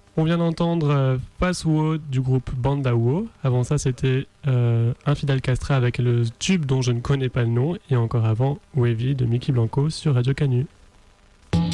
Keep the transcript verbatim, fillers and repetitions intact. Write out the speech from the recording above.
On vient d'entendre euh, Pass Wo du groupe Banda Wo. Avant ça, c'était euh, Infidèle Castré avec le tube dont je ne connais pas le nom. Et encore avant, Wavy de Mickey Blanco sur Radio Canu.